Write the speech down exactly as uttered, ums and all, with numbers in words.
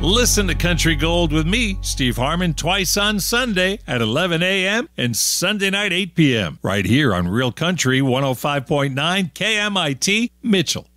Listen to Country Gold with me, Steve Harmon, twice on Sunday at eleven a.m. and Sunday night eight p.m. right here on Real Country one oh five point nine K M I T, Mitchell.